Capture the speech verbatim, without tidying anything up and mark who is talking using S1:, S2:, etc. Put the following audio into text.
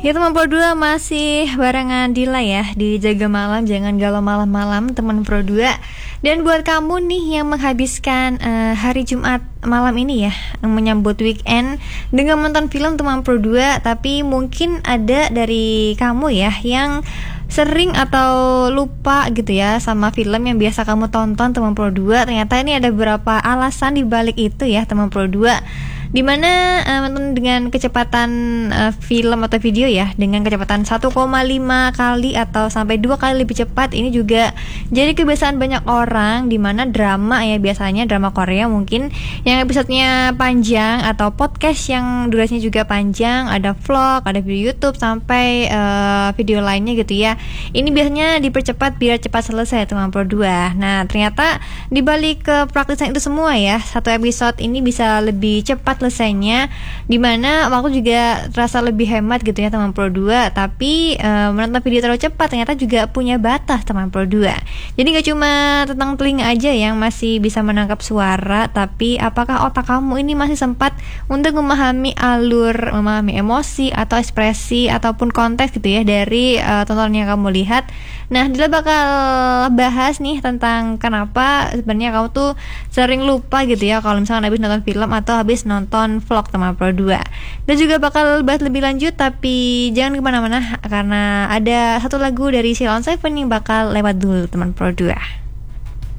S1: Ya teman Pro dua masih barengan Dila ya di Jaga Malam, jangan galau malam-malam teman Pro dua. Dan buat kamu nih yang menghabiskan uh, hari Jumat malam ini ya, menyambut weekend dengan menonton film teman Pro dua, tapi mungkin ada dari kamu ya yang sering atau lupa gitu ya sama film yang biasa kamu tonton teman Pro dua. Ternyata ini ada beberapa alasan di balik itu ya teman Pro dua, dimana uh, menonton dengan kecepatan uh, film atau video ya dengan kecepatan satu koma lima kali atau sampai dua kali lebih cepat. Ini juga jadi kebiasaan banyak orang, dimana drama ya, biasanya drama Korea mungkin yang episodenya panjang atau podcast yang durasinya juga panjang, ada vlog, ada video YouTube sampai uh, video lainnya gitu ya. Ini biasanya dipercepat biar cepat selesai teman Pro dua. Nah ternyata dibalik ke praktisan itu semua ya, satu episode ini bisa lebih cepat selesainya, dimana waktu juga terasa lebih hemat gitu ya teman Pro dua. Tapi e, menonton video terlalu cepat ternyata juga punya batas teman Pro dua. Jadi gak cuma tentang telinga aja yang masih bisa menangkap suara, tapi apakah otak kamu ini masih sempat untuk memahami alur, memahami emosi atau ekspresi ataupun konteks gitu ya dari e, tontonan yang kamu lihat. Nah Dila bakal bahas nih tentang kenapa sebenarnya kamu tuh sering lupa gitu ya kalau misalnya habis nonton film atau habis nonton vlog teman Pro dua. Dan juga bakal bahas lebih lanjut, tapi jangan kemana-mana karena ada satu lagu dari Sheila on Seven yang bakal lewat dulu teman Pro dua.